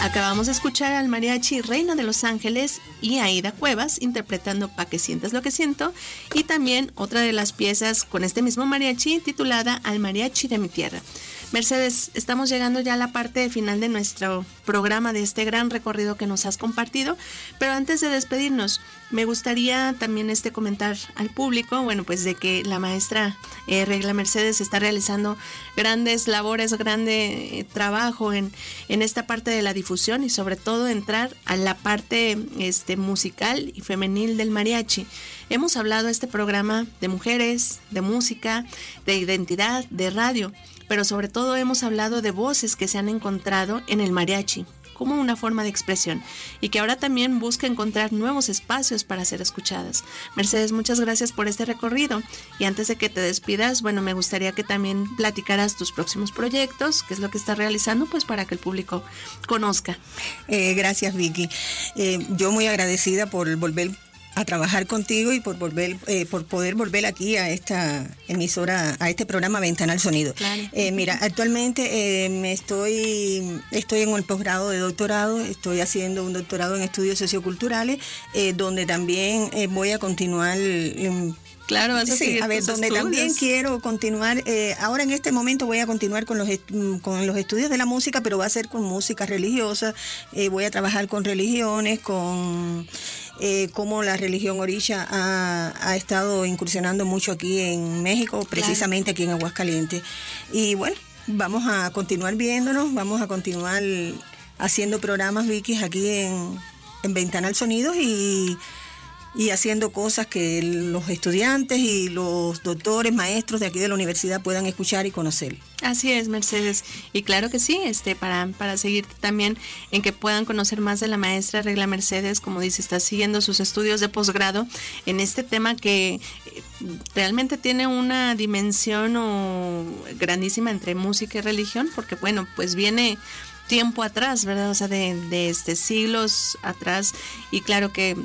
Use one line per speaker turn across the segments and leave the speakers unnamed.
Acabamos de escuchar al mariachi Reina de Los Ángeles y Aida Cuevas interpretando Pa' que sientas lo que siento, y también otra de las piezas con este mismo mariachi titulada Al mariachi de mi tierra. Mercedes, estamos llegando ya a la parte final de nuestro programa, de este gran recorrido que nos has compartido, pero antes de despedirnos, me gustaría también comentar al público, bueno, pues de que la maestra Regla Mercedes está realizando grandes labores, grande trabajo en esta parte de la difusión y sobre todo entrar a la parte musical y femenil del mariachi. Hemos hablado este programa de mujeres, de música, de identidad, de radio, pero sobre todo hemos hablado de voces que se han encontrado en el mariachi como una forma de expresión y que ahora también busca encontrar nuevos espacios para ser escuchadas. Mercedes, muchas gracias por este recorrido, y antes de que te despidas, bueno, me gustaría que también platicaras tus próximos proyectos, qué es lo que estás realizando, pues para que el público conozca.
Gracias, Vicky. Yo muy agradecida por volver a trabajar contigo y por poder volver aquí a esta emisora, a este programa Ventana al Sonido.
Claro.
Mira, actualmente estoy en un posgrado de doctorado, estoy haciendo un doctorado en estudios socioculturales, donde también voy a continuar.
Claro, vas a seguir tus
donde
estudios.
También quiero continuar, ahora en este momento voy a continuar con los estudios de la música, pero va a ser con música religiosa. Voy a trabajar con religiones, con cómo la religión orisha ha estado incursionando mucho aquí en México, precisamente aquí en Aguascalientes. Y bueno, vamos a continuar viéndonos, vamos a continuar haciendo programas, Vicky, aquí en Ventana al Sonido y haciendo cosas que los estudiantes y los doctores, maestros de aquí de la universidad puedan escuchar y conocer.
Así es, Mercedes, y claro que sí, para seguir también en que puedan conocer más de la maestra Regla Mercedes, como dice, está siguiendo sus estudios de posgrado en este tema que realmente tiene una dimensión grandísima entre música y religión, porque bueno, pues viene tiempo atrás, ¿verdad? O sea, de siglos atrás, y claro que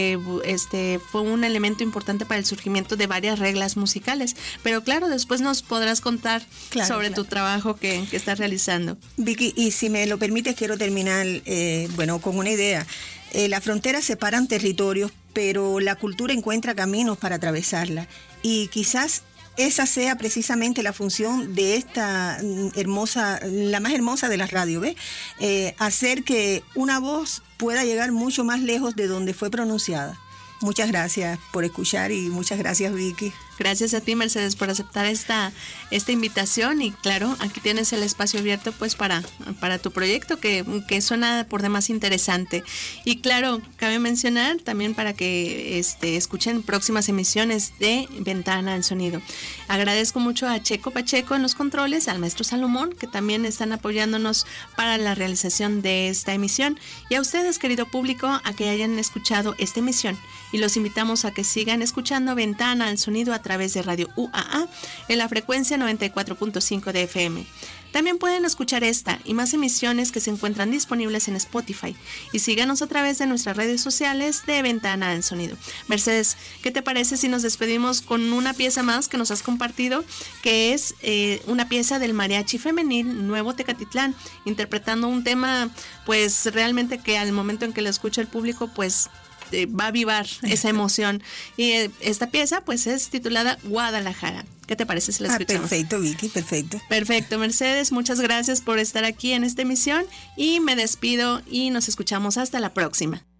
fue un elemento importante para el surgimiento de varias reglas musicales. Pero claro, después nos podrás contar sobre tu trabajo que estás realizando.
Vicky, y si me lo permites, quiero terminar con una idea. Las fronteras separan territorios, pero la cultura encuentra caminos para atravesarla. Y quizás esa sea precisamente la función de esta la más hermosa de las radios, ¿ves? Hacer que una voz pueda llegar mucho más lejos de donde fue pronunciada. Muchas gracias por escuchar y muchas gracias, Vicky.
Gracias a ti, Mercedes, por aceptar esta invitación, y claro, aquí tienes el espacio abierto pues para tu proyecto que suena por demás interesante. Y claro, cabe mencionar también para que escuchen próximas emisiones de Ventana al Sonido. Agradezco mucho a Checo Pacheco en los controles, al maestro Salomón, que también están apoyándonos para la realización de esta emisión, y a ustedes, querido público, a que hayan escuchado esta emisión, y los invitamos a que sigan escuchando Ventana al Sonido a través de Radio UAA en la frecuencia 94.5 de FM. También pueden escuchar esta y más emisiones que se encuentran disponibles en Spotify, y síganos a través de nuestras redes sociales de Ventana al Sonido. Mercedes, ¿qué te parece si nos despedimos con una pieza más que nos has compartido, que es una pieza del mariachi femenil Nuevo Tecatitlán, interpretando un tema pues realmente que al momento en que lo escucha el público pues va a avivar esa emoción? Y esta pieza pues es titulada Guadalajara. ¿Qué te parece si la escuchamos?
Perfecto, Vicky, perfecto.
Perfecto, Mercedes, muchas gracias por estar aquí en esta emisión, y me despido y nos escuchamos hasta la próxima.